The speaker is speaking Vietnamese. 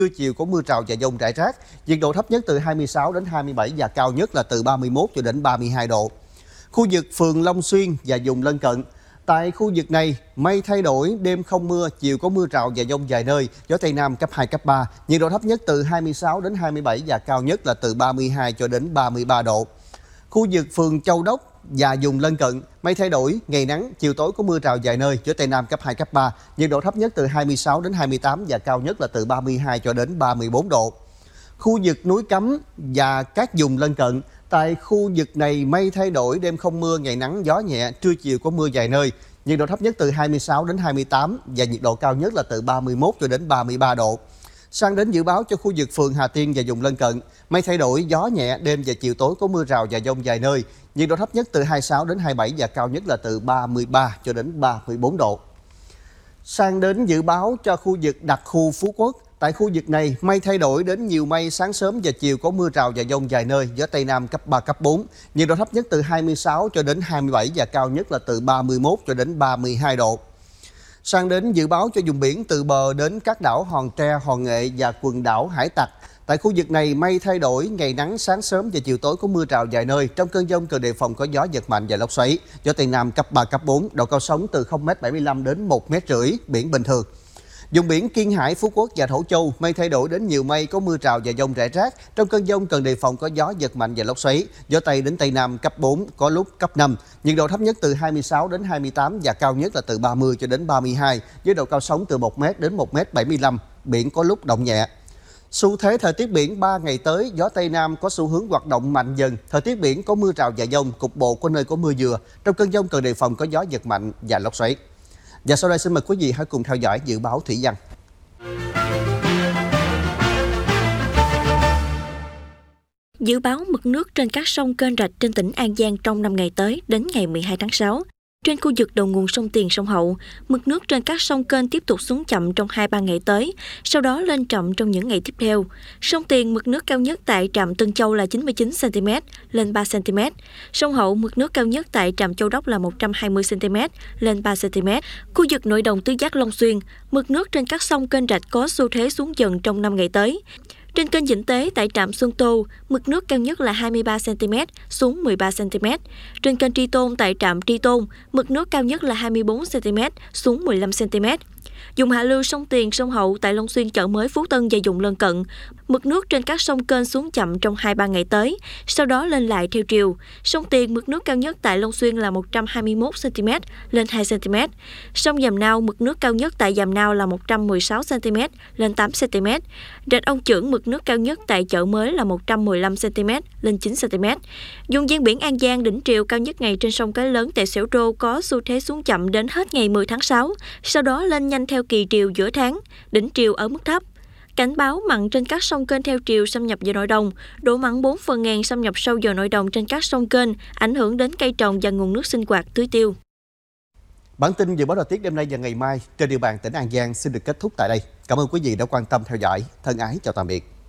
Trưa chiều có mưa rào và dông rải rác, nhiệt độ thấp nhất từ 26 đến 27 và cao nhất là từ 31 cho đến 32 độ. Khu vực phường Long Xuyên và vùng lân cận. Tại khu vực này, mây thay đổi, đêm không mưa, chiều có mưa rào và dông vài nơi, gió Tây Nam cấp 2, cấp 3, nhiệt độ thấp nhất từ 26 đến 27 và cao nhất là từ 32 cho đến 33 độ. Khu vực phường Châu Đốc và vùng lân cận, mây thay đổi, ngày nắng, chiều tối có mưa rào vài nơi, gió Tây Nam cấp 2, cấp 3, nhiệt độ thấp nhất từ 26 đến 28 và cao nhất là từ 32 cho đến 34 độ. Khu vực núi Cấm và các vùng lân cận, tại khu vực này mây thay đổi, đêm không mưa, ngày nắng, gió nhẹ, trưa chiều có mưa vài nơi, nhiệt độ thấp nhất từ 26 đến 28 và nhiệt độ cao nhất là từ 31 cho đến 33 độ. Sang đến dự báo cho khu vực phường Hà Tiên và vùng lân cận, mây thay đổi, gió nhẹ, đêm và chiều tối có mưa rào và dông vài nơi, nhiệt độ thấp nhất từ 26 đến 27 và cao nhất là từ 33 cho đến 34 độ. Sang đến dự báo cho khu vực đặc khu Phú Quốc, tại khu vực này mây thay đổi đến nhiều mây, sáng sớm và chiều có mưa rào và dông vài nơi, gió Tây Nam cấp 3, cấp 4, nhiệt độ thấp nhất từ 26 cho đến 27 và cao nhất là từ 31 cho đến 32 độ. Sang đến dự báo cho vùng biển từ bờ đến các đảo Hòn Tre, Hòn Nghệ và quần đảo Hải Tặc. Tại khu vực này mây thay đổi, ngày nắng, sáng sớm và chiều tối có mưa rào vài nơi. Trong cơn dông cần đề phòng có gió giật mạnh và lốc xoáy. Gió Tây Nam cấp 3, cấp 4, độ cao sóng từ 0,75 m đến 1,5 m, biển bình thường. Vùng biển Kiên Hải, Phú Quốc và Thổ Châu, mây thay đổi đến nhiều mây, có mưa rào và dông rải rác. Trong cơn dông cần đề phòng có gió giật mạnh và lốc xoáy. Gió Tây đến Tây Nam cấp 4, có lúc cấp 5. Nhiệt độ thấp nhất từ 26 đến 28 và cao nhất là từ 30 cho đến 32, với độ cao sóng từ 1 m đến 1,75 m, biển có lúc động nhẹ. Xu thế thời tiết biển 3 ngày tới, gió Tây Nam có xu hướng hoạt động mạnh dần. Thời tiết biển có mưa rào và dông, cục bộ có nơi có mưa vừa. Trong cơn dông cần đề phòng có gió giật mạnh và lốc xoáy. Và sau đây xin mời quý vị hãy cùng theo dõi dự báo thủy văn. Dự báo mực nước trên các sông kênh rạch trên tỉnh An Giang trong 5 ngày tới đến ngày 12 tháng 6. Trên khu vực đầu nguồn sông Tiền, sông Hậu, mực nước trên các sông kênh tiếp tục xuống chậm trong 2-3 ngày tới, sau đó lên chậm trong những ngày tiếp theo. Sông Tiền, mực nước cao nhất tại trạm Tân Châu là 99 cm, lên 3 cm. Sông Hậu, mực nước cao nhất tại trạm Châu Đốc là 120 cm, lên 3 cm. Khu vực nội đồng tứ giác Long Xuyên, mực nước trên các sông kênh rạch có xu thế xuống dần trong 5 ngày tới. Trên kênh Vĩnh Tế tại trạm Xuân Tô, mực nước cao nhất là 23 cm, xuống 13 cm. Trên kênh Tri Tôn tại trạm Tri Tôn, mực nước cao nhất là 24 cm, xuống 15 cm. Vùng hạ lưu sông Tiền, sông Hậu tại Long Xuyên, Chợ Mới, Phú Tân và vùng lân cận, mực nước trên các sông kênh xuống chậm trong 2-3 ngày tới, sau đó lên lại theo chiều. Sông Tiền, mực nước cao nhất tại Long Xuyên là 121 cm, lên 2 cm. Sông Giàm Nao, mực nước cao nhất tại Giàm Nao là 116 cm, lên 8 cm. Rạch Ông Chưởng, mực nước cao nhất tại Chợ Mới là 115 cm, lên 9 cm. Vùng ven biển An Giang, đỉnh triều cao nhất ngày trên sông Cái Lớn tại Xẻo Rô có xu thế xuống chậm đến hết ngày 10 tháng 6, sau đó lên nhanh theo kỳ triều giữa tháng, đỉnh triều ở mức thấp. Cảnh báo mặn trên các sông kênh theo triều xâm nhập vào nội đồng, độ mặn 4/1000 xâm nhập sâu vào nội đồng trên các sông kênh, ảnh hưởng đến cây trồng và nguồn nước sinh hoạt tưới tiêu. Bản tin dự báo thời tiết đêm nay và ngày mai trên địa bàn tỉnh An Giang xin được kết thúc tại đây. Cảm ơn quý vị đã quan tâm theo dõi. Thân ái chào tạm biệt.